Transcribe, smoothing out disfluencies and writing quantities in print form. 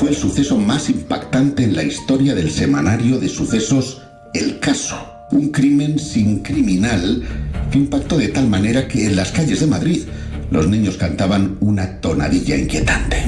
fue el suceso más impactante en la historia del semanario de sucesos El Caso. Un crimen sin criminal que impactó de tal manera que en las calles de Madrid los niños cantaban una tonadilla inquietante.